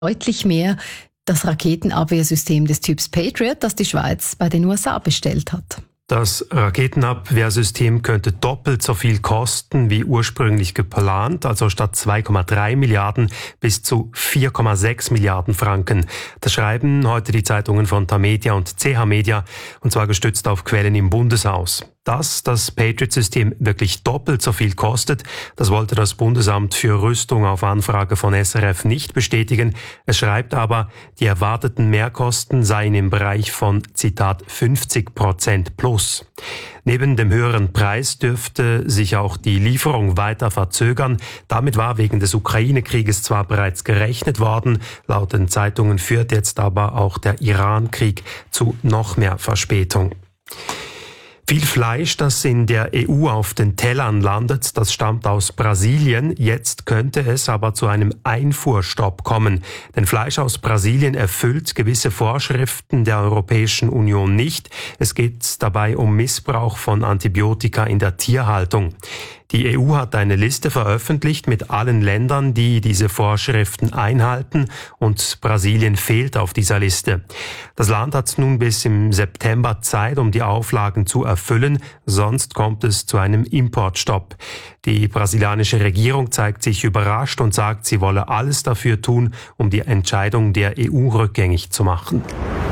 deutlich mehr das Raketenabwehrsystem des Typs Patriot, das die Schweiz bei den USA bestellt hat. Das Raketenabwehrsystem könnte doppelt so viel kosten wie ursprünglich geplant, also statt 2,3 Milliarden bis zu 4,6 Milliarden Franken. Das schreiben heute die Zeitungen von Tamedia und CH Media, und zwar gestützt auf Quellen im Bundeshaus. Dass das Patriot-System wirklich doppelt so viel kostet, das wollte das Bundesamt für Rüstung auf Anfrage von SRF nicht bestätigen. Es schreibt aber, die erwarteten Mehrkosten seien im Bereich von, Zitat, 50% plus. Neben dem höheren Preis dürfte sich auch die Lieferung weiter verzögern. Damit war wegen des Ukraine-Krieges zwar bereits gerechnet worden, laut den Zeitungen führt jetzt aber auch der Iran-Krieg zu noch mehr Verspätung. Viel Fleisch, das in der EU auf den Tellern landet, das stammt aus Brasilien. Jetzt könnte es aber zu einem Einfuhrstopp kommen. Denn Fleisch aus Brasilien erfüllt gewisse Vorschriften der Europäischen Union nicht. Es geht dabei um Missbrauch von Antibiotika in der Tierhaltung. Die EU hat eine Liste veröffentlicht mit allen Ländern, die diese Vorschriften einhalten, und Brasilien fehlt auf dieser Liste. Das Land hat nun bis im September Zeit, um die Auflagen zu erfüllen, sonst kommt es zu einem Importstopp. Die brasilianische Regierung zeigt sich überrascht und sagt, sie wolle alles dafür tun, um die Entscheidung der EU rückgängig zu machen.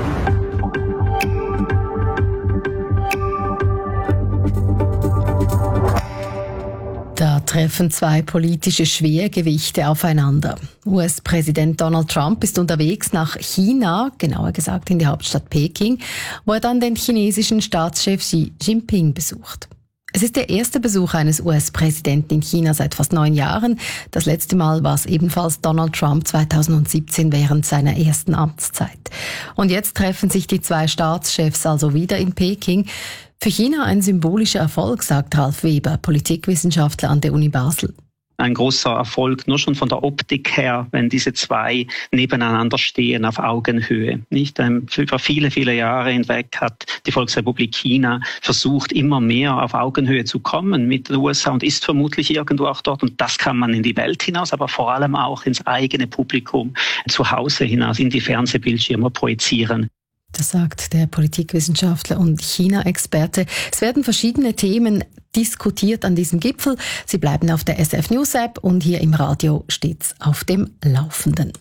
Da treffen zwei politische Schwergewichte aufeinander. US-Präsident Donald Trump ist unterwegs nach China, genauer gesagt in die Hauptstadt Peking, wo er dann den chinesischen Staatschef Xi Jinping besucht. Es ist der erste Besuch eines US-Präsidenten in China seit fast 9 Jahren. Das letzte Mal war es ebenfalls Donald Trump 2017 während seiner ersten Amtszeit. Und jetzt treffen sich die zwei Staatschefs also wieder in Peking. Für China ein symbolischer Erfolg, sagt Ralf Weber, Politikwissenschaftler an der Uni Basel. Ein großer Erfolg, nur schon von der Optik her, wenn diese zwei nebeneinander stehen auf Augenhöhe. Nicht über viele, viele Jahre hinweg hat die Volksrepublik China versucht, immer mehr auf Augenhöhe zu kommen mit den USA und ist vermutlich irgendwo auch dort. Und das kann man in die Welt hinaus, aber vor allem auch ins eigene Publikum zu Hause hinaus, in die Fernsehbildschirme projizieren. Das sagt der Politikwissenschaftler und China-Experte. Es werden verschiedene Themen diskutiert an diesem Gipfel. Sie bleiben auf der SRF News App und hier im Radio stets auf dem Laufenden.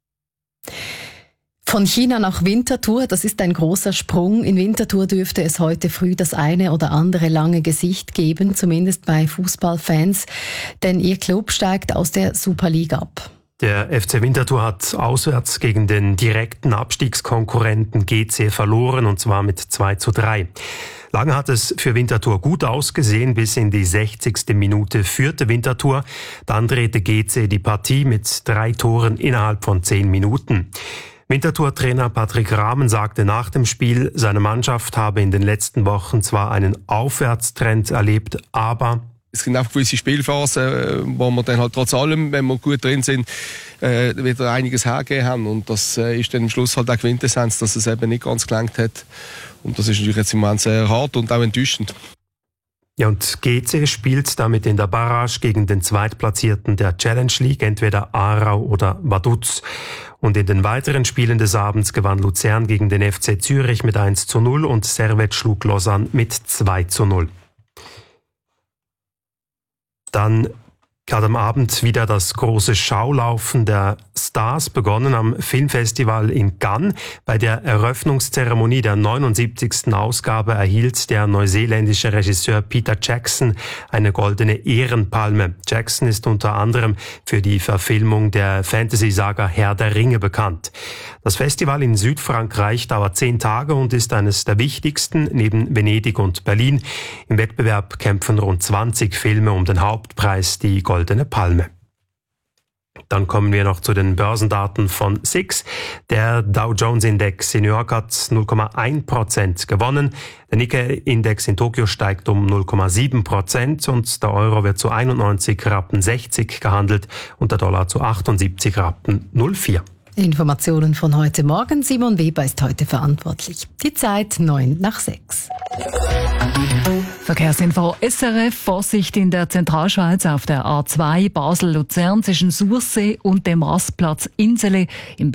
Von China nach Winterthur, das ist ein großer Sprung. In Winterthur dürfte es heute früh das eine oder andere lange Gesicht geben, zumindest bei Fußballfans, denn ihr Club steigt aus der Super League ab. Der FC Winterthur hat auswärts gegen den direkten Abstiegskonkurrenten GC verloren, und zwar mit 2:3. Lange hat es für Winterthur gut ausgesehen, bis in die 60. Minute führte Winterthur. Dann drehte GC die Partie mit 3 Toren innerhalb von 10 Minuten. Winterthur-Trainer Patrick Rahmen sagte nach dem Spiel, seine Mannschaft habe in den letzten Wochen zwar einen Aufwärtstrend erlebt, aber es gibt einfach gewisse Spielphasen, wo wir dann halt trotz allem, wenn wir gut drin sind, wieder einiges hergegeben haben. Und das ist dann am Schluss halt auch Quintessenz, dass es eben nicht ganz gelangt hat. Und das ist natürlich jetzt im Moment sehr hart und auch enttäuschend. Ja, und GC spielt damit in der Barrage gegen den Zweitplatzierten der Challenge League, entweder Aarau oder Vaduz. Und in den weiteren Spielen des Abends gewann Luzern gegen den FC Zürich mit 1:0 und Servette schlug Lausanne mit 2:0. Dann hat am Abend wieder das große Schaulaufen der Stars begonnen am Filmfestival in Cannes. Bei der Eröffnungszeremonie der 79. Ausgabe erhielt der neuseeländische Regisseur Peter Jackson eine goldene Ehrenpalme. Jackson ist unter anderem für die Verfilmung der Fantasy-Saga Herr der Ringe bekannt. Das Festival in Südfrankreich dauert 10 Tage und ist eines der wichtigsten neben Venedig und Berlin. Im Wettbewerb kämpfen rund 20 Filme um den Hauptpreis, die Goldene Palme. Dann kommen wir noch zu den Börsendaten von SIX. Der Dow Jones Index in New York hat 0,1% gewonnen. Der Nikkei-Index in Tokio steigt um 0,7% und der Euro wird zu 91,60 Rappen gehandelt und der Dollar zu 78,04 Rappen. Informationen von heute Morgen. Simon Weber ist heute verantwortlich. Die Zeit 5:09. Verkehrsinfo SRF. Vorsicht in der Zentralschweiz auf der A2 Basel-Luzern zwischen Sursee und dem Rastplatz Insele. Im